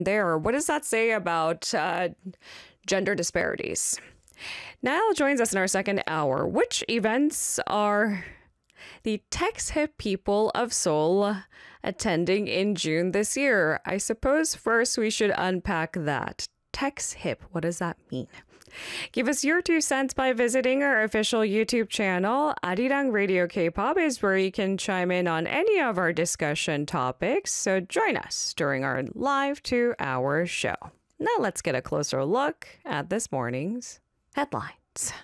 there. What does that say about gender disparities? Niall joins us in our second hour. Which events are the Tex Hip people of Seoul attending in June this year? I suppose first we should unpack that. Tex Hip, what does that mean? Give us your 2 cents by visiting our official YouTube channel. Arirang Radio K-pop is where you can chime in on any of our discussion topics. So join us during our live 2-hour show. Now let's get a closer look at this morning's headlines.